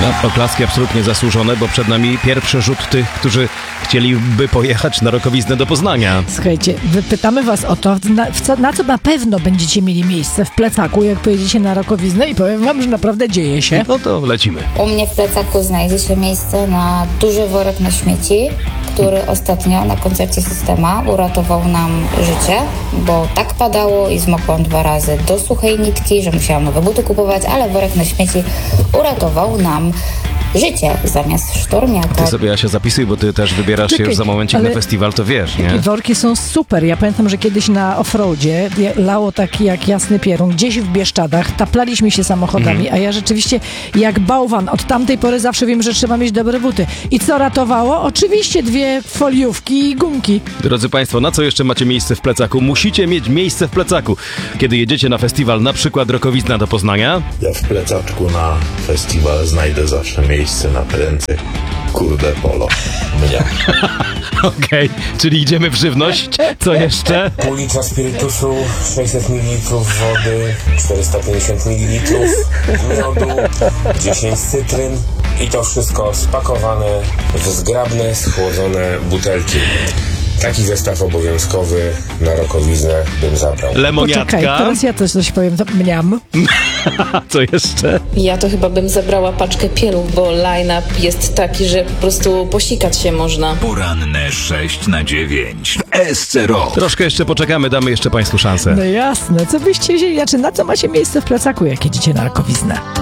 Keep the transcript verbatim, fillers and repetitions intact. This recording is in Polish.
No, oklaski absolutnie zasłużone, bo przed nami pierwszy rzut tych, którzy chcieliby pojechać na rokowiznę do Poznania. Słuchajcie, wypytamy was o to, na co, na co na pewno będziecie mieli miejsce w plecaku, jak pojedziecie na rokowiznę, i powiem wam, że naprawdę dzieje się. No to lecimy. U mnie w plecaku znajdzie się miejsce na duży worek na śmieci, który ostatnio na koncercie Systema uratował nam życie, bo tak padało i zmokłam dwa razy do suchej nitki, że musiałam nowe buty kupować, ale worek na śmieci uratował nam życie zamiast sztormiaka. Ty sobie, Asia, zapisuj, bo ty też wybierasz Czekaj, się już za momencik ale na festiwal, to wiesz, nie? Worki są super. Ja pamiętam, że kiedyś na offroadzie lało taki jak jasny pierun, gdzieś w Bieszczadach, taplaliśmy się samochodami, Mhm. a ja rzeczywiście jak bałwan od tamtej pory zawsze wiem, że trzeba mieć dobre buty. I co ratowało? Oczywiście dwie foliówki i gumki. Drodzy Państwo, na co jeszcze macie miejsce w plecaku? Musicie mieć miejsce w plecaku. Kiedy jedziecie na festiwal, na przykład Rokowizna do Poznania. Ja w plecaczku na festiwal znajdę zawsze miejsce na prędce. Kurde polo. Mnie. Okej, czyli idziemy w żywność. Co jeszcze? Pół litra spirytusu, sześćset mililitrów wody, czterysta pięćdziesiąt mililitrów miodu, dziesięć cytryn i to wszystko spakowane w zgrabne, schłodzone butelki. Taki zestaw obowiązkowy na rokowiznę bym zabrał. Lemoniatka. Poczekaj, teraz ja też coś powiem. To mniam. Co jeszcze? Ja to chyba bym zabrała paczkę pieluch, bo line-up jest taki, że po prostu posikać się można. Poranne sześć na dziewięć w S C Rock. Troszkę jeszcze poczekamy, damy jeszcze Państwu szansę. No jasne. Co byście wzięli? Znaczy, na co macie miejsce w plecaku, jak jedziecie na rokowiznę?